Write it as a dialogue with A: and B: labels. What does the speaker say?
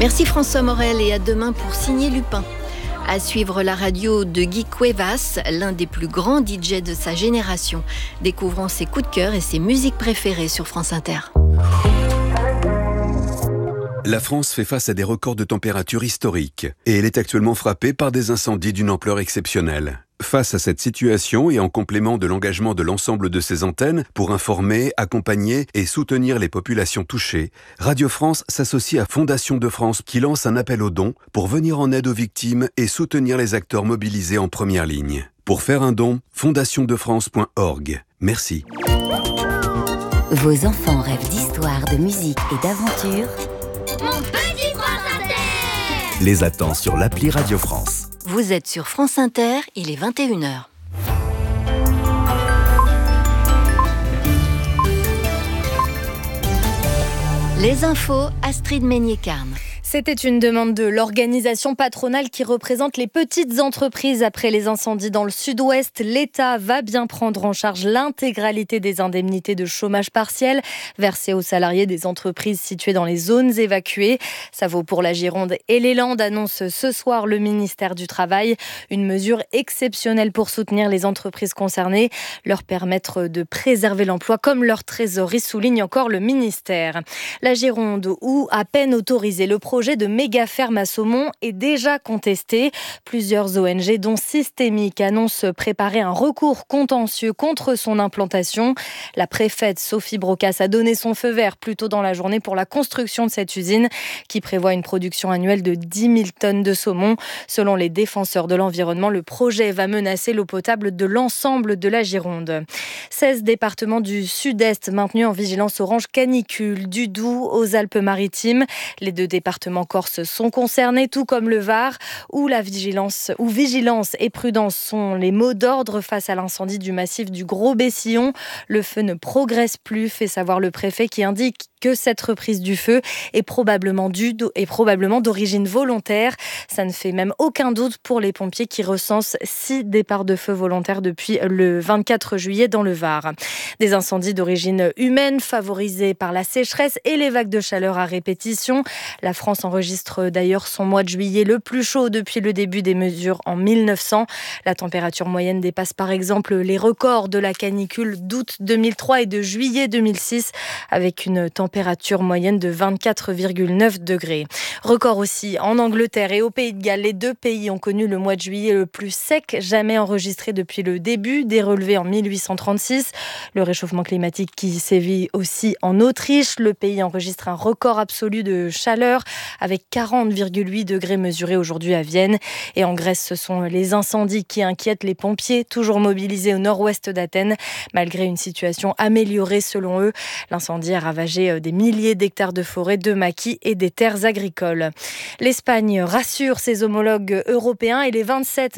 A: Merci François Morel et à demain pour Signer Lupin. À suivre la radio de Guy Cuevas, l'un des plus grands DJ de sa génération. Découvrons ses coups de cœur et ses musiques préférées sur France Inter.
B: La France fait face à des records de température historiques et elle est actuellement frappée par des incendies d'une ampleur exceptionnelle. Face à cette situation et en complément de l'engagement de l'ensemble de ses antennes pour informer, accompagner et soutenir les populations touchées, Radio France s'associe à Fondation de France qui lance un appel aux dons pour venir en aide aux victimes et soutenir les acteurs mobilisés en première ligne. Pour faire un don, fondationdefrance.org. Merci.
C: Vos enfants rêvent d'histoire, de musique et d'aventure.
D: Mon petit France Inter
E: Les attend sur l'appli Radio France.
A: Vous êtes sur France Inter, il est 21h. Les infos, Astrid Meignet-Carne.
F: C'était une demande de l'organisation patronale qui représente les petites entreprises. Après les incendies dans le sud-ouest, l'État va bien prendre en charge l'intégralité des indemnités de chômage partiel versées aux salariés des entreprises situées dans les zones évacuées. Ça vaut pour la Gironde et les Landes, annonce ce soir le ministère du Travail. Une mesure exceptionnelle pour soutenir les entreprises concernées, leur permettre de préserver l'emploi comme leur trésorerie, souligne encore le ministère. La Gironde, où à peine autorisé, le projet de méga ferme à saumon est déjà contesté. Plusieurs ONG, dont Systémique, annoncent préparer un recours contentieux contre son implantation. La préfète Sophie Brocas a donné son feu vert plus tôt dans la journée pour la construction de cette usine qui prévoit une production annuelle de 10 000 tonnes de saumon. Selon les défenseurs de l'environnement, le projet va menacer l'eau potable de l'ensemble de la Gironde. 16 départements du sud-est maintenus en vigilance orange canicule, du Doubs aux Alpes-Maritimes. Les deux départements corses sont concernés, tout comme le Var, où vigilance et prudence sont les mots d'ordre face à l'incendie du massif du Gros-Bessillon. Le feu ne progresse plus, fait savoir le préfet qui indique que cette reprise du feu est probablement d'origine volontaire. Ça ne fait même aucun doute pour les pompiers qui recensent 6 départs de feu volontaires depuis le 24 juillet dans le Var. Des incendies d'origine humaine favorisés par la sécheresse et les vagues de chaleur à répétition. La France enregistre d'ailleurs son mois de juillet le plus chaud depuis le début des mesures en 1900. La température moyenne dépasse par exemple les records de la canicule d'août 2003 et de juillet 2006 avec une température moyenne de 24,9 degrés. Record aussi en Angleterre et au Pays de Galles. Les deux pays ont connu le mois de juillet le plus sec jamais enregistré depuis le début des relevés en 1836. Le réchauffement climatique qui sévit aussi en Autriche. Le pays enregistre un record absolu de chaleur avec 40,8 degrés mesurés aujourd'hui à Vienne. Et en Grèce, ce sont les incendies qui inquiètent les pompiers, toujours mobilisés au nord-ouest d'Athènes. Malgré une situation améliorée selon eux, l'incendie a ravagé des milliers d'hectares de forêts, de maquis et des terres agricoles. L'Espagne rassure ses homologues européens et les 27